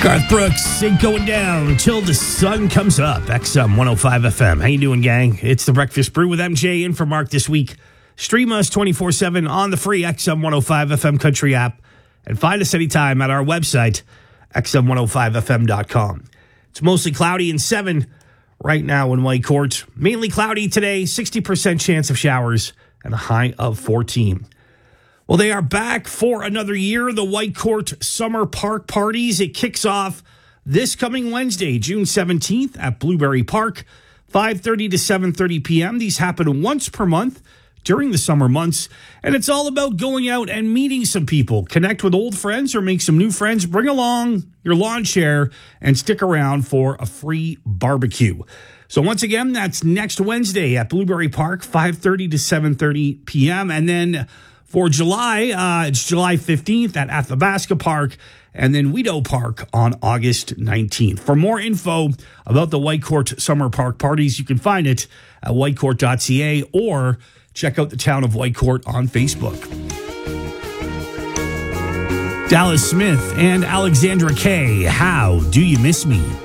Garth Brooks, ain't going down till the sun comes up. XM 105 FM. How you doing, gang? It's the Breakfast Brew with MJ in for Mark this week. Stream us 24/7 on the free XM 105 FM Country app. And find us anytime at our website, xm105fm.com. It's mostly cloudy and 7 right now in Whitecourt. Mainly cloudy today, 60% chance of showers, and a high of 14. Well, they are back for another year, the Whitecourt Summer Park Parties. It kicks off this coming Wednesday, June 17th at Blueberry Park, 5:30 to 7:30 p.m. These happen once per month during the summer months, and it's all about going out and meeting some people. Connect with old friends or make some new friends. Bring along your lawn chair and stick around for a free barbecue. So once again, that's next Wednesday at Blueberry Park, 5:30 to 7:30 p.m. And then for July, it's July 15th at Athabasca Park, and then Wedo Park on August 19th. For more info about the Whitecourt Summer Park Parties, you can find it at whitecourt.ca or check out the town of Whitecourt on Facebook. Dallas Smith and Alexandra Kay, How Do You Miss Me?